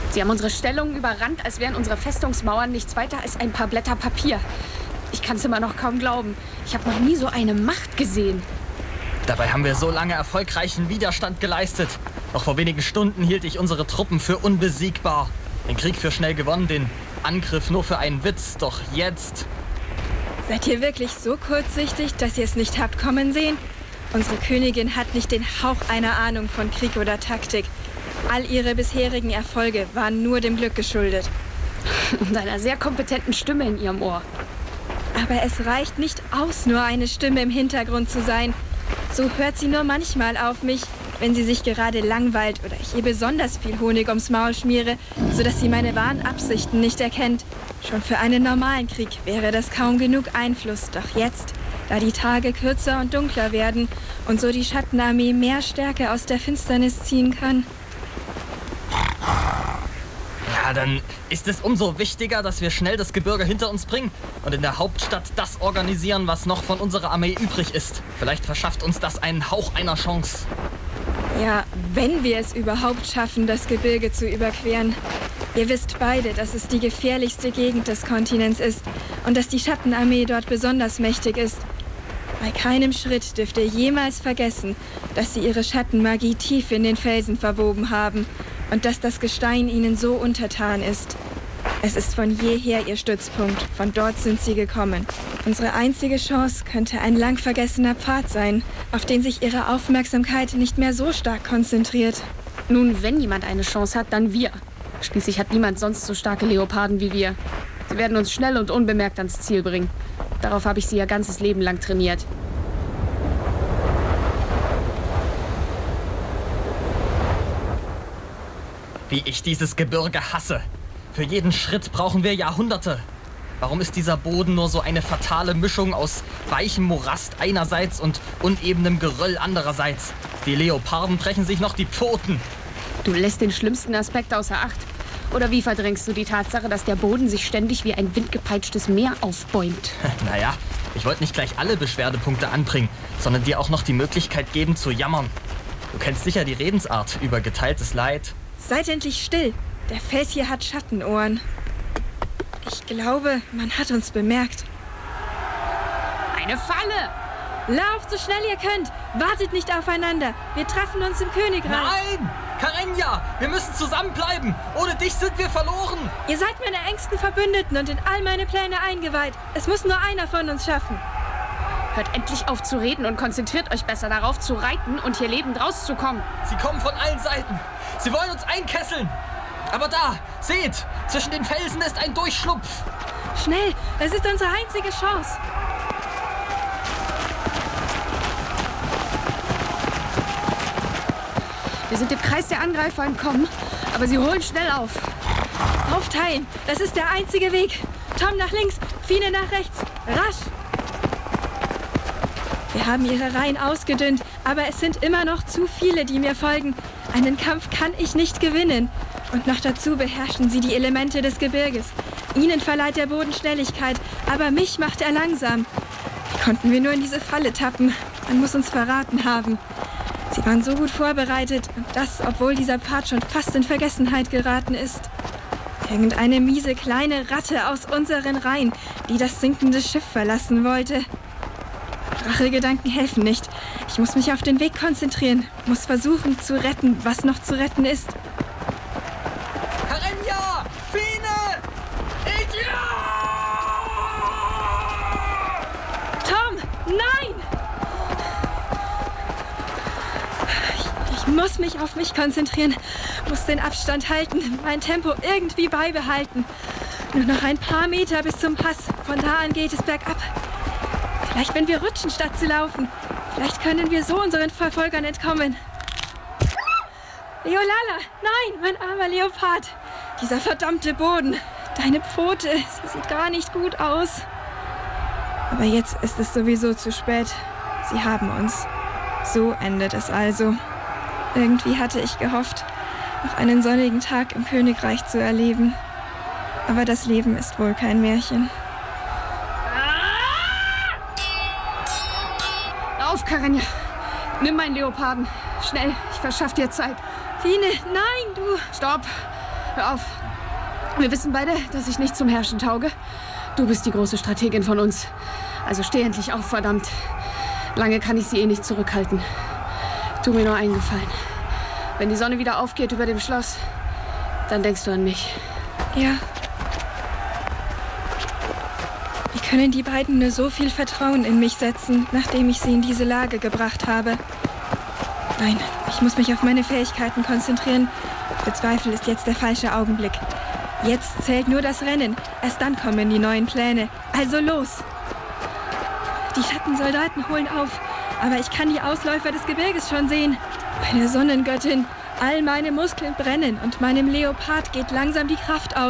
Sie haben unsere Stellungen überrannt, als wären unsere Festungsmauern nichts weiter als ein paar Blätter Papier. Ich kann es immer noch kaum glauben. Ich habe noch nie so eine Macht gesehen. Dabei haben wir so lange erfolgreichen Widerstand geleistet. Noch vor wenigen Stunden hielt ich unsere Truppen für unbesiegbar. Den Krieg für schnell gewonnen, den Angriff nur für einen Witz. Doch jetzt... Seid ihr wirklich so kurzsichtig, dass ihr es nicht habt kommen sehen? Unsere Königin hat nicht den Hauch einer Ahnung von Krieg oder Taktik. All ihre bisherigen Erfolge waren nur dem Glück geschuldet. Und einer sehr kompetenten Stimme in ihrem Ohr. Aber es reicht nicht aus, nur eine Stimme im Hintergrund zu sein. So hört sie nur manchmal auf mich, wenn sie sich gerade langweilt oder ich ihr besonders viel Honig ums Maul schmiere, sodass sie meine wahren Absichten nicht erkennt. Schon für einen normalen Krieg wäre das kaum genug Einfluss. Doch jetzt, da die Tage kürzer und dunkler werden und so die Schattenarmee mehr Stärke aus der Finsternis ziehen kann. Ja, dann ist es umso wichtiger, dass wir schnell das Gebirge hinter uns bringen und in der Hauptstadt das organisieren, was noch von unserer Armee übrig ist. Vielleicht verschafft uns das einen Hauch einer Chance. Ja, wenn wir es überhaupt schaffen, das Gebirge zu überqueren. Ihr wisst beide, dass es die gefährlichste Gegend des Kontinents ist und dass die Schattenarmee dort besonders mächtig ist. Bei keinem Schritt dürft ihr jemals vergessen, dass sie ihre Schattenmagie tief in den Felsen verwoben haben und dass das Gestein ihnen so untertan ist. Es ist von jeher ihr Stützpunkt, von dort sind sie gekommen. Unsere einzige Chance könnte ein lang vergessener Pfad sein, auf den sich ihre Aufmerksamkeit nicht mehr so stark konzentriert. Nun, wenn jemand eine Chance hat, dann wir. Schließlich hat niemand sonst so starke Leoparden wie wir. Sie werden uns schnell und unbemerkt ans Ziel bringen. Darauf habe ich sie ihr ganzes Leben lang trainiert. Wie ich dieses Gebirge hasse. Für jeden Schritt brauchen wir Jahrhunderte. Warum ist dieser Boden nur so eine fatale Mischung aus weichem Morast einerseits und unebenem Geröll andererseits? Die Leoparden brechen sich noch die Pfoten. Du lässt den schlimmsten Aspekt außer Acht. Oder wie verdrängst du die Tatsache, dass der Boden sich ständig wie ein windgepeitschtes Meer aufbäumt? Naja, ich wollte nicht gleich alle Beschwerdepunkte anbringen, sondern dir auch noch die Möglichkeit geben zu jammern. Du kennst sicher die Redensart über geteiltes Leid. Seid endlich still. Der Fels hier hat Schattenohren. Ich glaube, man hat uns bemerkt. Eine Falle! Lauft so schnell ihr könnt. Wartet nicht aufeinander. Wir treffen uns im Königreich. Nein! Karenja, wir müssen zusammenbleiben. Ohne dich sind wir verloren. Ihr seid meine engsten Verbündeten und in all meine Pläne eingeweiht. Es muss nur einer von uns schaffen. Hört endlich auf zu reden und konzentriert euch besser darauf, zu reiten und hier lebend rauszukommen. Sie kommen von allen Seiten. Sie wollen uns einkesseln. Aber da, seht, zwischen den Felsen ist ein Durchschlupf. Schnell, es ist unsere einzige Chance. Wir sind dem Kreis der Angreifer entkommen, aber sie holen schnell auf. Aufteilen, das ist der einzige Weg. Tom nach links, Fine nach rechts. Rasch! Wir haben ihre Reihen ausgedünnt, aber es sind immer noch zu viele, die mir folgen. Einen Kampf kann ich nicht gewinnen. Und noch dazu beherrschen sie die Elemente des Gebirges. Ihnen verleiht der Boden Schnelligkeit, aber mich macht er langsam. Wie konnten wir nur in diese Falle tappen? Man muss uns verraten haben. Sie waren so gut vorbereitet und das, obwohl dieser Pfad schon fast in Vergessenheit geraten ist. Irgendeine miese kleine Ratte aus unseren Reihen, die das sinkende Schiff verlassen wollte. Rachegedanken helfen nicht. Ich muss mich auf den Weg konzentrieren, muss versuchen zu retten, was noch zu retten ist. Karenja! Fine! Tom! Nein! Ich muss mich auf mich konzentrieren, muss den Abstand halten, mein Tempo irgendwie beibehalten. Nur noch ein paar Meter bis zum Pass. Von da an geht es bergab. Vielleicht, wenn wir rutschen, statt zu laufen. Vielleicht können wir so unseren Verfolgern entkommen. Leolala! Nein, mein armer Leopard! Dieser verdammte Boden! Deine Pfote, sie sieht gar nicht gut aus. Aber jetzt ist es sowieso zu spät. Sie haben uns. So endet es also. Irgendwie hatte ich gehofft, noch einen sonnigen Tag im Königreich zu erleben. Aber das Leben ist wohl kein Märchen. Auf, Karenja! Nimm meinen Leoparden. Schnell, ich verschaff dir Zeit. Fine, nein, du! Stopp! hör auf. Wir wissen beide, dass ich nicht zum Herrschen tauge. Du bist die große Strategin von uns. Also steh endlich auf, verdammt. Lange kann ich sie eh nicht zurückhalten. Tu mir nur einen Gefallen. Wenn die Sonne wieder aufgeht über dem Schloss, dann denkst du an mich. Ja. Wie können die beiden nur so viel Vertrauen in mich setzen, nachdem ich sie in diese Lage gebracht habe? Nein, ich muss mich auf meine Fähigkeiten konzentrieren. Für Zweifel ist jetzt der falsche Augenblick. Jetzt zählt nur das Rennen. Erst dann kommen die neuen Pläne. Also los! Die Schattensoldaten holen auf, aber ich kann die Ausläufer des Gebirges schon sehen. Meine Sonnengöttin, all meine Muskeln brennen und meinem Leopard geht langsam die Kraft aus.